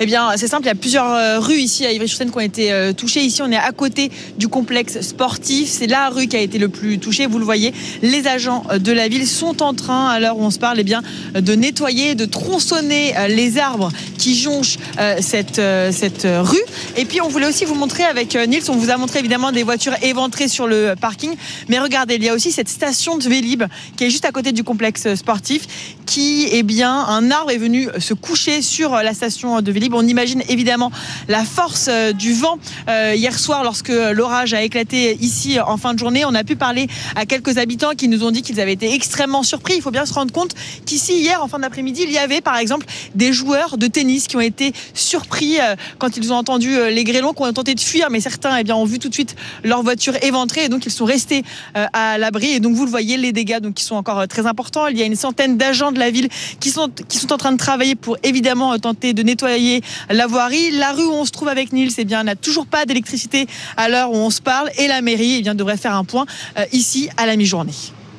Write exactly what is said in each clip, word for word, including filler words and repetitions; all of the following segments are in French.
Eh bien, c'est simple, il y a plusieurs rues ici à Ivry-sur-Seine qui ont été touchées. Ici, on est à côté du complexe sportif. C'est la rue qui a été le plus touchée. Vous le voyez, les agents de la ville sont en train, à l'heure où on se parle, eh bien, de nettoyer, de tronçonner les arbres qui jonchent cette, cette rue. Et puis, on voulait aussi vous montrer avec Nils, on vous a montré évidemment des voitures éventrées sur le parking. Mais regardez, il y a aussi cette station de Vélib qui est juste à côté du complexe sportif, qui, eh bien, un arbre est venu se coucher sur la station de Vélib. On imagine évidemment la force du vent euh, hier soir lorsque l'orage a éclaté ici en fin de journée. On a pu parler à quelques habitants qui nous ont dit qu'ils avaient été extrêmement surpris. Il faut bien se rendre compte qu'ici, hier, en fin d'après-midi, il y avait par exemple des joueurs de tennis qui ont été surpris euh, quand ils ont entendu euh, les grêlons, qui ont tenté de fuir, mais certains eh bien, ont vu tout de suite leur voiture éventrée et donc ils sont restés euh, à l'abri. Et donc vous le voyez, les dégâts donc, qui sont encore euh, très importants. Il y a une centaine d'agents de la ville qui sont, qui sont en train de travailler pour évidemment euh, tenter de nettoyer la voirie. La rue où on se trouve avec Nils, eh bien, n'a toujours pas d'électricité à l'heure où on se parle et la mairie eh bien, devrait faire un point euh, ici à la mi-journée.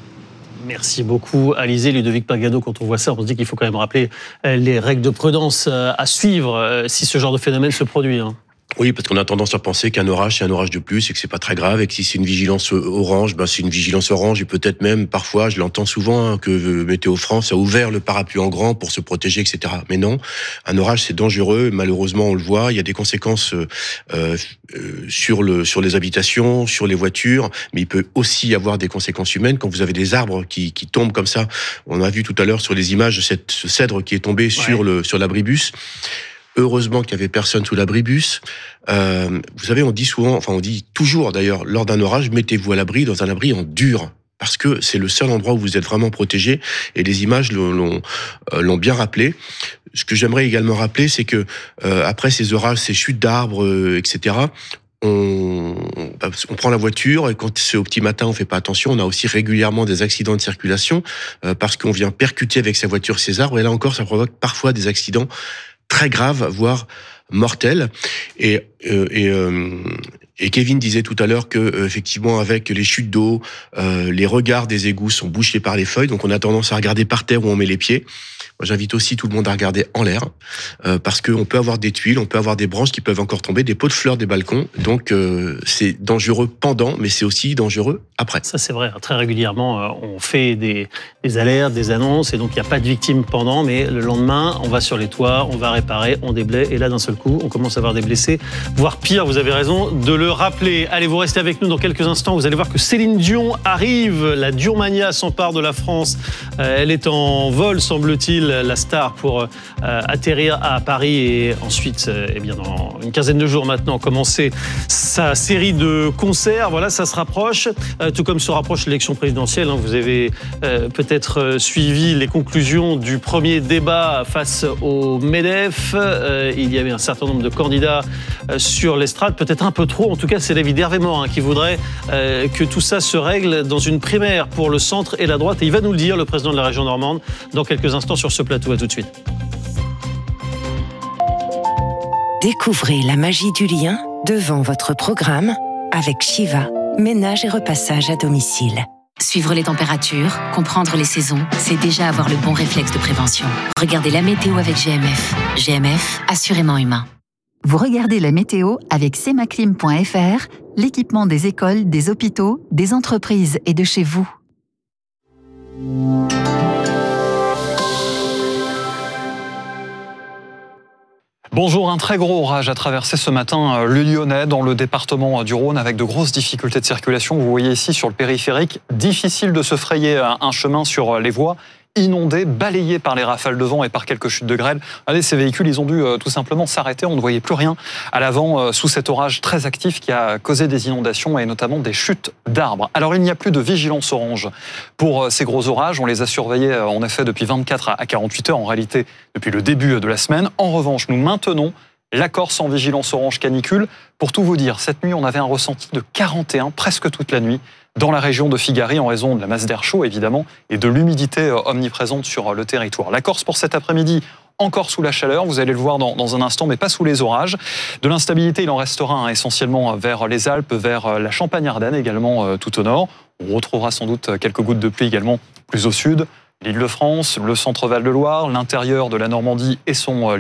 Merci beaucoup, Alizé. Ludovic Pagano, quand on voit ça, on se dit qu'il faut quand même rappeler les règles de prudence à suivre si ce genre de phénomène se produit. Oui, parce qu'on a tendance à penser qu'un orage, c'est un orage de plus et que c'est pas très grave et que si c'est une vigilance orange, ben c'est une vigilance orange et peut-être même, parfois, je l'entends souvent, hein, que Météo France a ouvert le parapluie en grand pour se protéger, et cetera. Mais non, un orage, c'est dangereux. Malheureusement, on le voit, il y a des conséquences euh, euh, sur le sur les habitations, sur les voitures, mais il peut aussi y avoir des conséquences humaines quand vous avez des arbres qui, qui tombent comme ça. On a vu tout à l'heure sur les images cette, ce cèdre qui est tombé ouais. sur le sur l'abribus. Heureusement qu'il y avait personne sous l'abribus. Euh, vous savez, on dit souvent, enfin on dit toujours d'ailleurs, lors d'un orage, mettez-vous à l'abri, dans un abri en dur, parce que c'est le seul endroit où vous êtes vraiment protégé. Et les images l'ont, l'ont, euh, l'ont bien rappelé. Ce que j'aimerais également rappeler, c'est que euh, après ces orages, ces chutes d'arbres, euh, et cetera. On, on prend la voiture et quand c'est au petit matin, on fait pas attention. On a aussi régulièrement des accidents de circulation euh, parce qu'on vient percuter avec sa voiture ces arbres. Et là encore, ça provoque parfois des accidents très grave, voire mortel. Et, euh, et, euh, et Kevin disait tout à l'heure que euh, effectivement, avec les chutes d'eau, euh, les regards des égouts sont bouchés par les feuilles, donc on a tendance à regarder par terre où on met les pieds. Moi, j'invite aussi tout le monde à regarder en l'air, euh, parce qu'on peut avoir des tuiles, on peut avoir des branches qui peuvent encore tomber, des pots de fleurs des balcons. Donc, euh, c'est dangereux pendant, mais c'est aussi dangereux après. Ça, c'est vrai. Très régulièrement, euh, on fait des, des alertes, des annonces, et donc il n'y a pas de victimes pendant, mais le lendemain, on va sur les toits, on va réparer, on déblaye, et là, d'un seul coup, on commence à avoir des blessés, voire pire, vous avez raison de le rappeler. Allez, vous restez avec nous dans quelques instants. Vous allez voir que Céline Dion arrive. La Durmania s'empare de la France. Euh, elle est en vol, semble-t-il, la star, pour euh, atterrir à Paris et ensuite, euh, eh bien, dans une quinzaine de jours maintenant, commencer sa série de concerts. Voilà, ça se rapproche, euh, tout comme se rapproche l'élection présidentielle. Hein. Vous avez euh, peut-être euh, suivi les conclusions du premier débat face au MEDEF. Euh, il y avait un certain nombre de candidats euh, sur l'estrade, peut-être un peu trop. En tout cas, c'est l'avis d'Hervé Morin qui voudrait euh, que tout ça se règle dans une primaire pour le centre et la droite. Et il va nous le dire, le président de la région normande, dans quelques instants sur ce plateau. À tout de suite. Découvrez la magie du lien devant votre programme avec Shiva, ménage et repassage à domicile. Suivre les températures, comprendre les saisons, c'est déjà avoir le bon réflexe de prévention. Regardez la météo avec G M F. G M F, assurément humain. Vous regardez la météo avec semaclim point f r, l'équipement des écoles, des hôpitaux, des entreprises et de chez vous. Bonjour, un très gros orage a traversé ce matin le Lyonnais dans le département du Rhône avec de grosses difficultés de circulation. Vous voyez ici sur le périphérique, difficile de se frayer un chemin sur les voies. Inondés, balayés par les rafales de vent et par quelques chutes de grêle. Allez, ces véhicules, ils ont dû euh, tout simplement s'arrêter. On ne voyait plus rien à l'avant euh, sous cet orage très actif qui a causé des inondations et notamment des chutes d'arbres. Alors, il n'y a plus de vigilance orange pour euh, ces gros orages. On les a surveillés euh, en effet depuis vingt-quatre à quarante-huit heures, en réalité depuis le début de la semaine. En revanche, nous maintenons la Corse en vigilance orange canicule. Pour tout vous dire, cette nuit, on avait un ressenti de quarante et un presque toute la nuit dans la région de Figari en raison de la masse d'air chaud évidemment et de l'humidité omniprésente sur le territoire. La Corse pour cet après-midi, encore sous la chaleur, vous allez le voir dans, dans un instant, mais pas sous les orages. De l'instabilité, il en restera hein, essentiellement vers les Alpes, vers la Champagne-Ardenne également euh, tout au nord. On retrouvera sans doute quelques gouttes de pluie également plus au sud. L'Île-de-France, le centre Val-de-Loire, l'intérieur de la Normandie et son